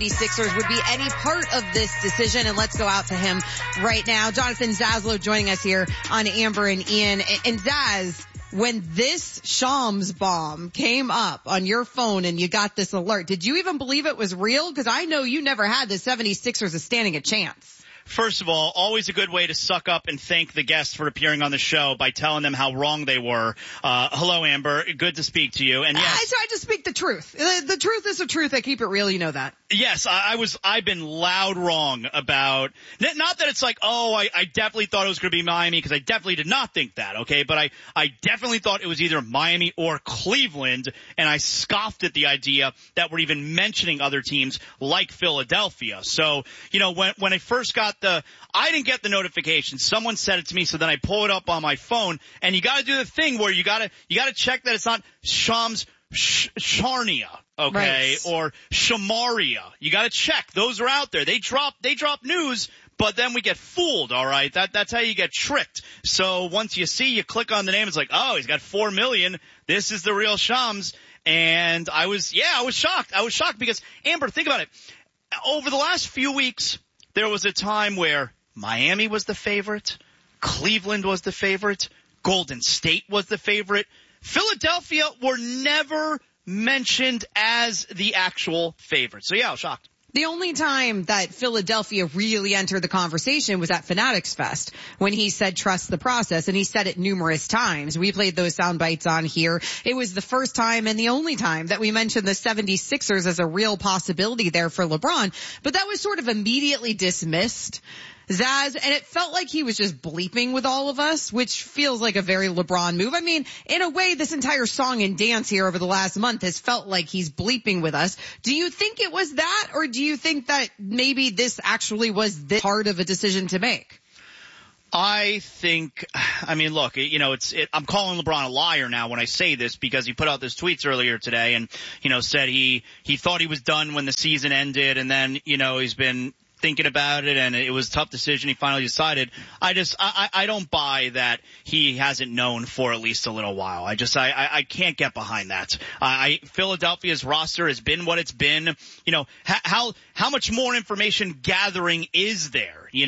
76ers would be any part of this decision. And let's go out to him right now. Jonathan Zaslow joining us here on Amber and Ian. And Zaz, when this Shams bomb came up on your phone and you got this alert, did you even believe it was real? Because I know you never had the 76ers as standing a chance. First of all, always a good way to suck up and thank the guests for appearing on the show by telling them how wrong they were. Hello, Amber. Good to speak to you. And yes, I try to speak the truth. The truth is the truth. I keep it real. You know that. Yes, I've been loud wrong about, not that it's like, I definitely thought it was going to be Miami, because I definitely did not think that, okay? But I definitely thought it was either Miami or Cleveland, and I scoffed at the idea that we're even mentioning other teams like Philadelphia. So, when I first got I didn't get the notification. Someone said it to me, so then I pull it up on my phone, and you gotta do the thing where you gotta check that it's not Shams Charania, okay, right, or Shamaria. You got to check. Those are out there. They drop news, but then we get fooled, all right? That's how you get tricked. So once you click on the name, it's like, oh, he's got 4 million. This is the real Shams. And I was shocked. I was shocked because, Amber, think about it. Over the last few weeks, there was a time where Miami was the favorite, Cleveland was the favorite, Golden State was the favorite. Philadelphia were never mentioned as the actual favorite. So, yeah, I was shocked. The only time that Philadelphia really entered the conversation was at Fanatics Fest when he said trust the process, and he said it numerous times. We played those sound bites on here. It was the first time and the only time that we mentioned the 76ers as a real possibility there for LeBron, but that was sort of immediately dismissed, Zaz, and it felt like he was just bleeping with all of us, which feels like a very LeBron move. I mean, in a way, this entire song and dance here over the last month has felt like he's bleeping with us. Do you think it was that, or do you think that maybe this actually was this hard of a decision to make? I mean, look, I'm calling LeBron a liar now when I say this, because he put out those tweets earlier today and, said he thought he was done when the season ended, and then, he's been thinking about it, and it was a tough decision. He finally decided. I don't buy that he hasn't known for at least a little while. I can't get behind that. Philadelphia's roster has been what it's been. How much more information gathering is there? We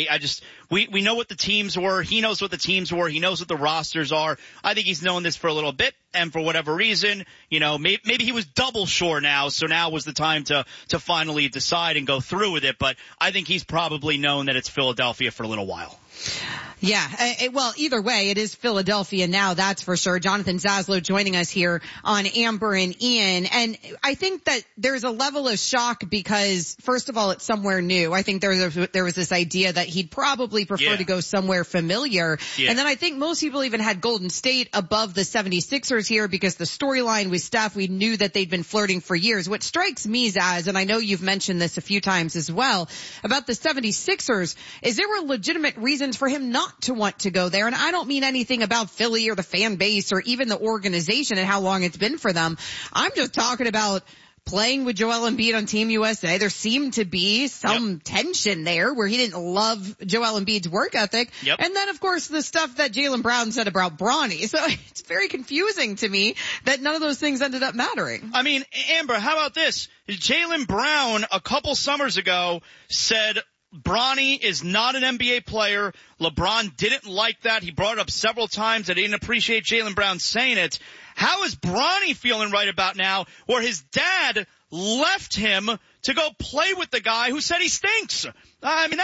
know what the teams were. He knows what the teams were. He knows what the rosters are. I think he's known this for a little bit, and for whatever reason, maybe he was double sure now, so now was the time to finally decide and go through with it. But I think he's probably known that it's Philadelphia for a little while. Yeah, well, either way, it is Philadelphia now, that's for sure. Jonathan Zaslow joining us here on Amber and Ian. And I think that there's a level of shock because, first of all, it's somewhere new. I think there was this idea that he'd probably prefer to go somewhere familiar. Yeah. And then I think most people even had Golden State above the 76ers here because the storyline with Steph, we knew that they'd been flirting for years. What strikes me, Zaz, and I know you've mentioned this a few times as well, about the 76ers, is there were legitimate reasons for him not to want to go there. And I don't mean anything about Philly or the fan base or even the organization and how long it's been for them. I'm just talking about playing with Joel Embiid on Team USA. There seemed to be some tension there where he didn't love Joel Embiid's work ethic. Yep. And then, of course, the stuff that Jaylen Brown said about Bronny. So it's very confusing to me that none of those things ended up mattering. I mean, Amber, how about this? Jaylen Brown a couple summers ago said Bronny is not an NBA player. LeBron didn't like that. He brought it up several times that he didn't appreciate Jaylen Brown saying it. How is Bronny feeling right about now where his dad left him to go play with the guy who said he stinks? I mean,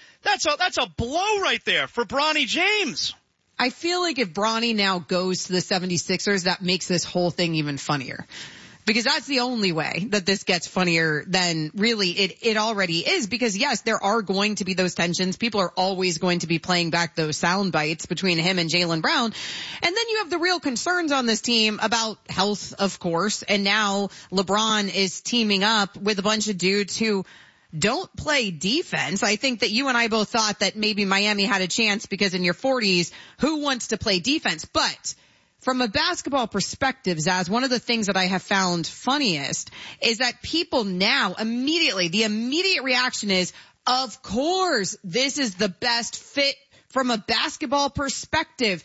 that's a blow right there for Bronny James. I feel like if Bronny now goes to the 76ers, that makes this whole thing even funnier. Because that's the only way that this gets funnier than really it already is. Because yes, there are going to be those tensions. People are always going to be playing back those sound bites between him and Jaylen Brown. And then you have the real concerns on this team about health, of course. And now LeBron is teaming up with a bunch of dudes who don't play defense. I think that you and I both thought that maybe Miami had a chance because in your 40s, who wants to play defense? But from a basketball perspective, Zaz, one of the things that I have found funniest is that people now the immediate reaction is, of course, this is the best fit from a basketball perspective.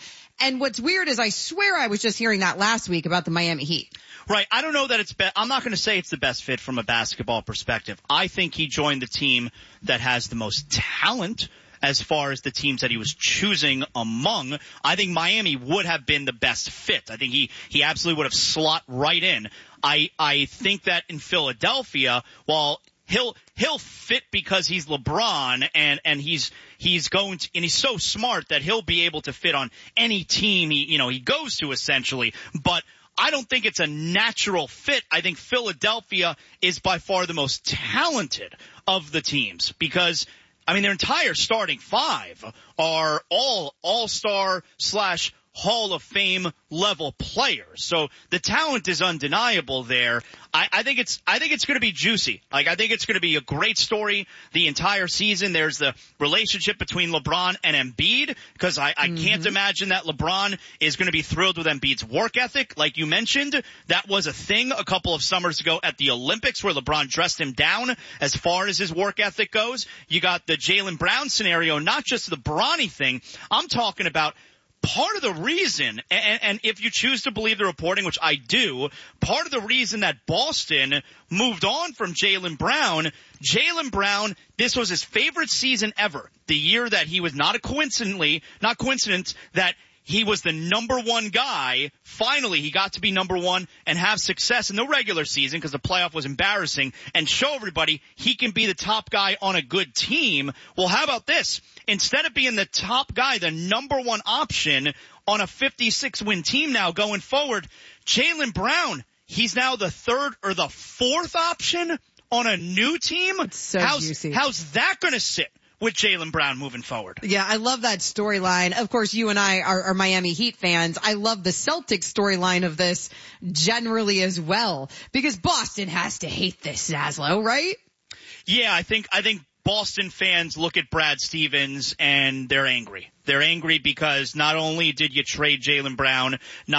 And what's weird is I swear I was just hearing that last week about the Miami Heat. Right. I don't know that it's I'm not going to say it's the best fit from a basketball perspective. I think he joined the team that has the most talent as far as the teams that he was choosing among. I think Miami would have been the best fit. I think he absolutely would have slot right in. I think that in Philadelphia, while he'll fit because he's LeBron and he's going to, and he's so smart that he'll be able to fit on any team he goes to essentially. But I don't think it's a natural fit. I think Philadelphia is by far the most talented of the teams because, I mean, their entire starting five are all all-star / Hall of Fame level players. So the talent is undeniable there. I think it's going to be juicy. Like, I think it's going to be a great story the entire season. There's the relationship between LeBron and Embiid because I can't imagine that LeBron is going to be thrilled with Embiid's work ethic. Like you mentioned, that was a thing a couple of summers ago at the Olympics where LeBron dressed him down as far as his work ethic goes. You got the Jaylen Brown scenario, not just the Bronny thing. I'm talking about part of the reason, and if you choose to believe the reporting, which I do, part of the reason that Boston moved on from Jaylen Brown, this was his favorite season ever. The year that he was not coincidence that he was the number one guy. Finally, he got to be number one and have success in the regular season because the playoff was embarrassing and show everybody he can be the top guy on a good team. Well, how about this? Instead of being the top guy, the number one option on a 56-win team now going forward, Jaylen Brown, he's now the third or the fourth option on a new team. It's so juicy. How's that going to sit with Jaylen Brown moving forward? Yeah, I love that storyline. Of course, you and I are Miami Heat fans. I love the Celtics storyline of this generally as well because Boston has to hate this, Zaslow, right? Yeah, I think Boston fans look at Brad Stevens and they're angry. They're angry because not only did you trade Jaylen Brown,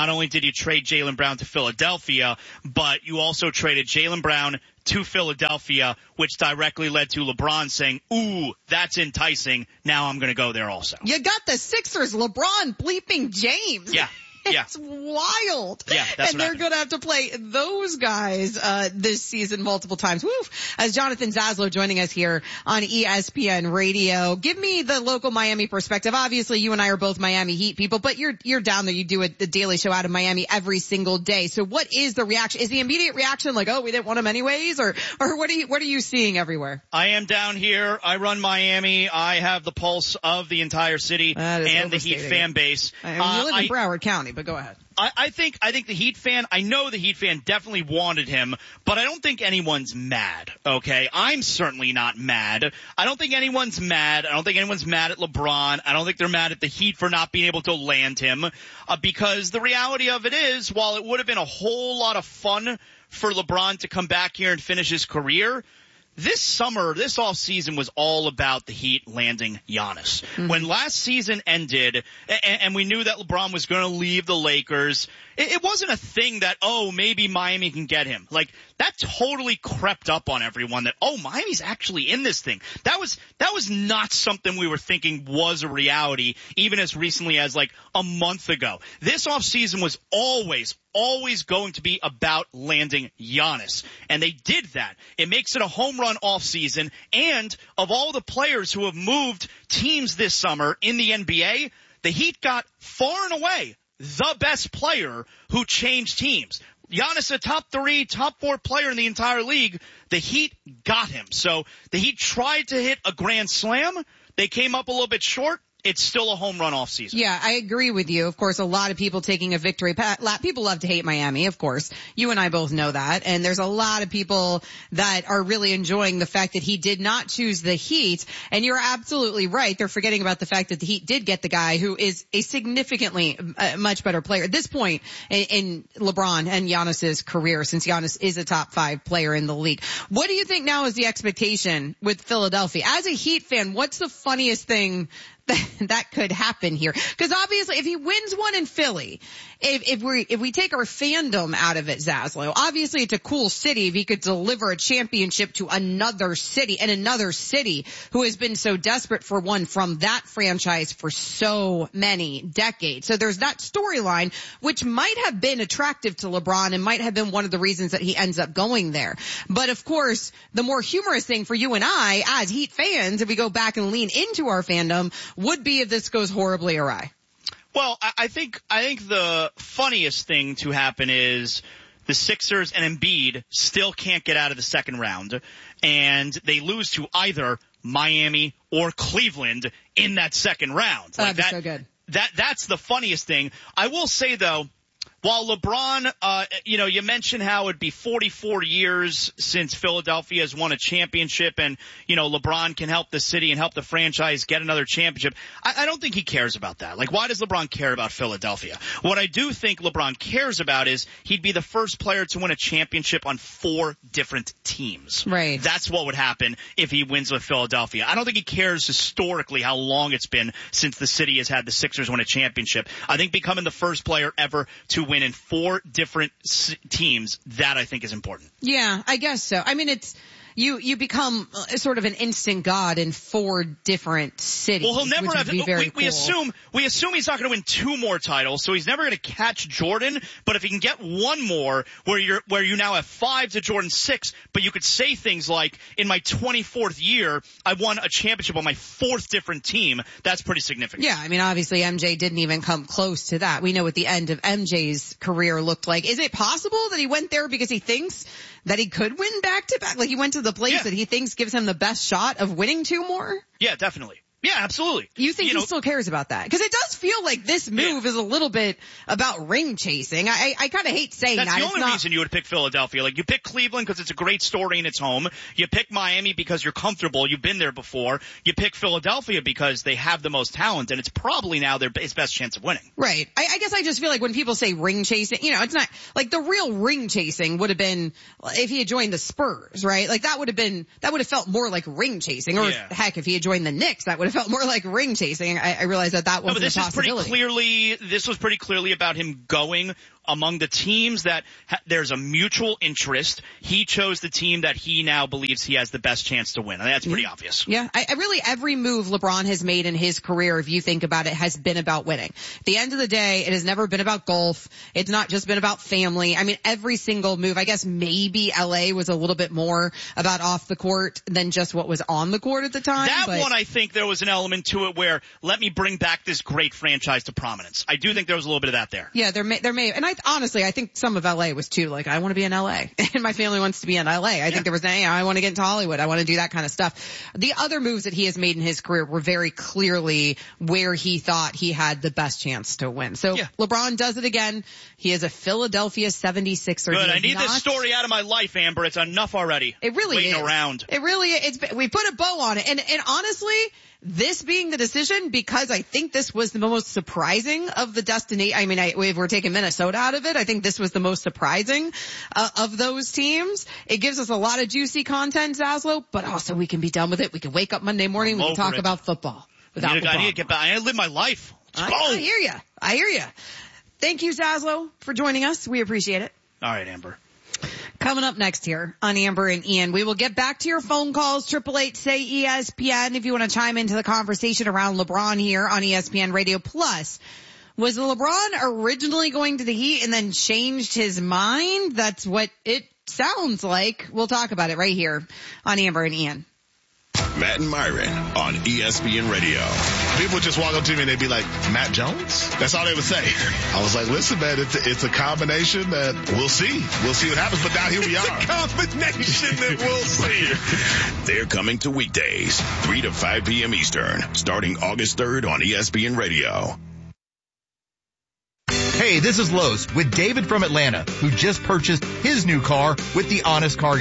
to Philadelphia, but you also traded Jaylen Brown to Philadelphia, which directly led to LeBron saying, ooh, that's enticing. Now I'm going to go there also. You got the Sixers, LeBron bleeping James. Yeah. Yeah. It's wild. Yeah, that's and they're going to have to play those guys this season multiple times. Woo! As Jonathan Zaslow joining us here on ESPN Radio. Give me the local Miami perspective. Obviously, you and I are both Miami Heat people, but you're down there. You do a daily show out of Miami every single day. So what is the reaction? Is the immediate reaction like, oh, we didn't want him anyways? Or what are you seeing everywhere? I am down here. I run Miami. I have the pulse of the entire city and the Heat fan base. I mean, you live in Broward County, but go ahead. I think the Heat fan, I know the Heat fan definitely wanted him, but I don't think anyone's mad, okay? I'm certainly not mad. I don't think anyone's mad. I don't think anyone's mad at LeBron. I don't think they're mad at the Heat for not being able to land him, because the reality of it is, while it would have been a whole lot of fun for LeBron to come back here and finish his career, this summer, this offseason was all about the Heat landing Giannis. Mm-hmm. When last season ended and we knew that LeBron was going to leave the Lakers, it wasn't a thing that, oh, maybe Miami can get him. Like, that totally crept up on everyone that, oh, Miami's actually in this thing. That was not something we were thinking was a reality even as recently as like a month ago. This offseason was always going to be about landing Giannis. And they did that. It makes it a home run offseason. And of all the players who have moved teams this summer in the NBA, the Heat got far and away the best player who changed teams. Giannis, a top 3, top 4 player in the entire league. The Heat got him. So the Heat tried to hit a grand slam. They came up a little bit short. It's still a home run offseason. Yeah, I agree with you. Of course, a lot of people taking a victory. People love to hate Miami, of course. You and I both know that. And there's a lot of people that are really enjoying the fact that he did not choose the Heat. And you're absolutely right. They're forgetting about the fact that the Heat did get the guy who is a significantly much better player at this point in LeBron and Giannis's career, since Giannis is a top 5 player in the league. What do you think now is the expectation with Philadelphia? As a Heat fan, what's the funniest thing that could happen here. Because obviously if he wins one in Philly, if we take our fandom out of it, Zaslow, obviously it's a cool city if he could deliver a championship to another city who has been so desperate for one from that franchise for so many decades. So there's that storyline, which might have been attractive to LeBron and might have been one of the reasons that he ends up going there. But of course, the more humorous thing for you and I as Heat fans, if we go back and lean into our fandom, would be if this goes horribly awry. Well, I think the funniest thing to happen is the Sixers and Embiid still can't get out of the second round, and they lose to either Miami or Cleveland in that second round. That'd be so good. That's the funniest thing. I will say though, while LeBron, you mentioned how it'd be 44 years since Philadelphia has won a championship and, LeBron can help the city and help the franchise get another championship. I don't think he cares about that. Like, why does LeBron care about Philadelphia? What I do think LeBron cares about is he'd be the first player to win a championship on 4 different teams. Right. That's what would happen if he wins with Philadelphia. I don't think he cares historically how long it's been since the city has had the Sixers win a championship. I think becoming the first player ever to win in 4 different teams, that I think is important. Yeah, I guess so. I mean, it's you become sort of an instant god in 4 different cities. Well, he'll never have. We cool. assume he's not going to win 2 more titles, so he's never going to catch Jordan. But if he can get 1 more, where you now have 5 to Jordan's 6, but you could say things like, in my 24th year, I won a championship on my 4th different team. That's pretty significant. Yeah, I mean, obviously MJ didn't even come close to that. We know what the end of MJ's career looked like. Is it possible that he went there because he thinks that he could win back-to-back? Like, he went to the place that he thinks gives him the best shot of winning 2 more? Yeah, definitely. Yeah, absolutely. You think he still cares about that? Because it does feel like this move is a little bit about ring chasing. I kind of hate saying that. That's the only reason you would pick Philadelphia. Like, you pick Cleveland because it's a great story and it's home. You pick Miami because you're comfortable. You've been there before. You pick Philadelphia because they have the most talent and it's probably now his best chance of winning. Right. I guess I just feel like when people say ring chasing, it's not like the real ring chasing would have been if he had joined the Spurs, right? Like that would have felt more like ring chasing. Or heck, if he had joined the Knicks, that would have felt more like ring chasing. I realize that wasn't a possibility. This was pretty clearly about him going among the teams that there's a mutual interest. He chose the team that he now believes he has the best chance to win. I mean, that's pretty obvious. Yeah. I really, every move LeBron has made in his career, if you think about it, has been about winning. At the end of the day, it has never been about golf. It's not just been about family. I mean, every single move, I guess maybe LA was a little bit more about off the court than just what was on the court at the time. One, I think there was an element to it where let me bring back this great franchise to prominence. I do think there was a little bit of that there. Yeah, there may, and honestly, I think some of LA was too, like, I want to be in LA and my family wants to be in LA. I think there was, I want to get into Hollywood. I want to do that kind of stuff. The other moves that he has made in his career were very clearly where he thought he had the best chance to win. So LeBron does it again. He is a Philadelphia 76er. Good. I need this story out of my life, Amber. It's enough already. It really waiting is. Around. It really is. We put a bow on it. And honestly, this being the decision, because I think this was the most surprising of the destination. I mean, if we're taking Minnesota out of it, I think this was the most surprising of those teams. It gives us a lot of juicy content, Zaslow, but also we can be done with it. We can wake up Monday morning. We can talk about football. I need to get back. I need to live my life. Let's go. I hear you. Thank you, Zaslow, for joining us. We appreciate it. All right, Amber. Coming up next here on Amber and Ian, we will get back to your phone calls, 888-SAY-ESPN, if you want to chime into the conversation around LeBron here on ESPN Radio. Plus, was LeBron originally going to the Heat and then changed his mind? That's what it sounds like. We'll talk about it right here on Amber and Ian. Matt and Myron on ESPN Radio. People would just walk up to me and they'd be like, Matt Jones? That's all they would say. I was like, listen, man, it's a combination that we'll see. We'll see what happens, but now here we are. It's a combination that we'll see. They're coming to weekdays, 3 to 5 p.m. Eastern, starting August 3rd on ESPN Radio. Hey, this is Los with David from Atlanta, who just purchased his new car with the Honest Car Guy.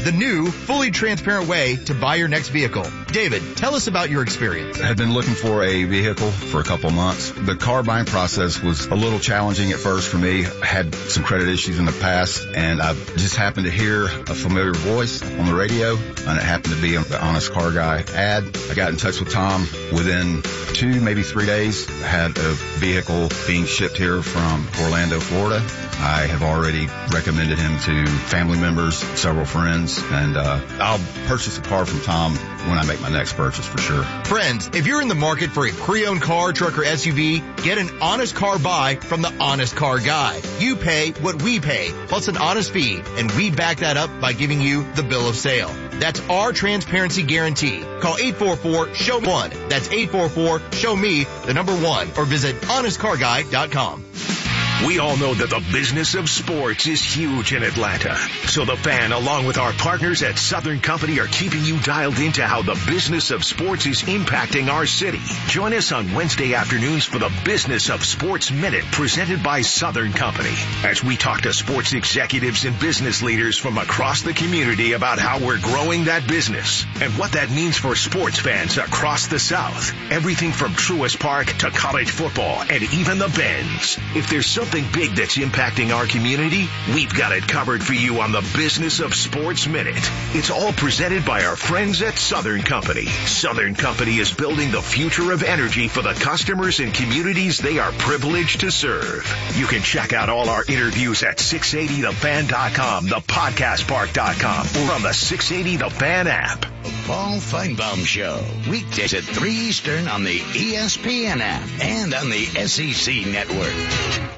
the new, fully transparent way to buy your next vehicle. David, tell us about your experience. I had been looking for a vehicle for a couple months. The car buying process was a little challenging at first for me. I had some credit issues in the past, and I just happened to hear a familiar voice on the radio, and it happened to be the Honest Car Guy ad. I got in touch with Tom. Within 2, maybe 3 days, I had a vehicle being shipped here from Orlando, Florida. I have already recommended him to family members, several friends, and I'll purchase a car from Tom when I make my next purchase for sure. Friends, if you're in the market for a pre-owned car, truck, or SUV, get an honest car buy from the Honest Car Guy. You pay what we pay, plus an honest fee, and we back that up by giving you the bill of sale. That's our transparency guarantee. Call 844-SHOW-1. That's 844-SHOW-ME, the number 1, or visit honestcarguy.com. We all know that the business of sports is huge in Atlanta. So the Fan, along with our partners at Southern Company, are keeping you dialed into how the business of sports is impacting our city. Join us on Wednesday afternoons for the Business of Sports Minute, presented by Southern Company, as we talk to sports executives and business leaders from across the community about how we're growing that business and what that means for sports fans across the South. Everything from Truist Park to college football and even the Bends. If there's something big that's impacting our community, we've got it covered for you on the Business of Sports Minute. It's all presented by our friends at Southern Company. Southern Company is building the future of energy for the customers and communities they are privileged to serve. You can check out all our interviews at 680thefan.com, thepodcastpark.com, or on the 680 The Fan app. The Paul Feinbaum Show, weekdays at 3 Eastern on the ESPN app and on the SEC network.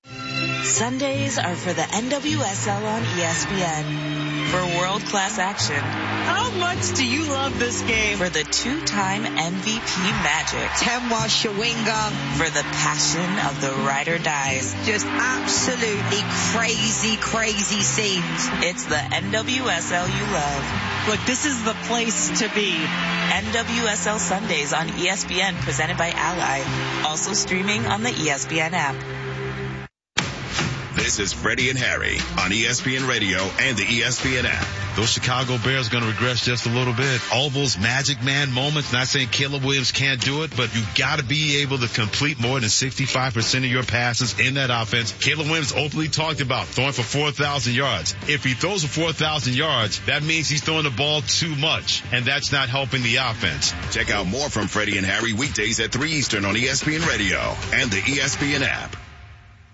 Sundays are for the NWSL on ESPN. For world-class action. How much do you love this game? For the 2-time MVP Magic. Temwa Shawinga. For the passion of the ride or dies. Just absolutely crazy, crazy scenes. It's the NWSL you love. Look, this is the place to be. NWSL Sundays on ESPN, presented by Ally. Also streaming on the ESPN app. This is Freddie and Harry on ESPN Radio and the ESPN app. Those Chicago Bears are going to regress just a little bit. All those magic man moments, not saying Caleb Williams can't do it, but you got to be able to complete more than 65% of your passes in that offense. Caleb Williams openly talked about throwing for 4,000 yards. If he throws for 4,000 yards, that means he's throwing the ball too much, and that's not helping the offense. Check out more from Freddie and Harry weekdays at 3 Eastern on ESPN Radio and the ESPN app.